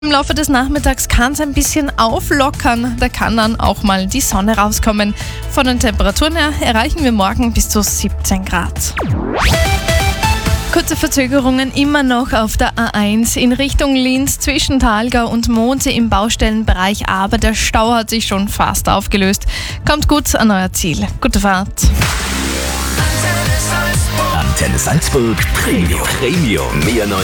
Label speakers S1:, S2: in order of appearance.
S1: Im Laufe des Nachmittags kann es ein bisschen auflockern. Da kann dann auch mal die Sonne rauskommen. Von den Temperaturen her erreichen wir morgen bis zu 17 Grad. Kurze Verzögerungen immer noch auf der A1 in Richtung Linz zwischen Thalgau und Mondsee im Baustellenbereich, aber der Stau hat sich schon fast aufgelöst. Kommt gut an euer Ziel. Gute Fahrt.
S2: Antenne Salzburg Premium. Mehr